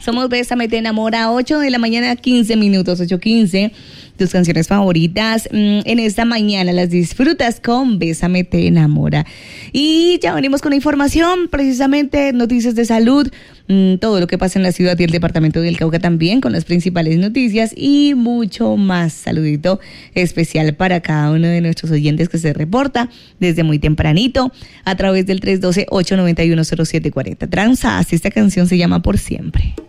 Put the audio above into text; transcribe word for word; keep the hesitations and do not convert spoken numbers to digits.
Somos Bésame Te Enamora, ocho de la mañana, quince minutos, ocho quince. Tus canciones favoritas mmm, en esta mañana las disfrutas con Bésame Te Enamora. Y ya venimos con la información, precisamente noticias de salud, mmm, todo lo que pasa en la ciudad y el departamento del Cauca también, con las principales noticias y mucho más. Saludito especial para cada uno de nuestros oyentes que se reporta desde muy tempranito a través del tres uno dos, ocho nueve uno, cero siete cuatro cero. Tranzas, esta canción se llama Por Siempre.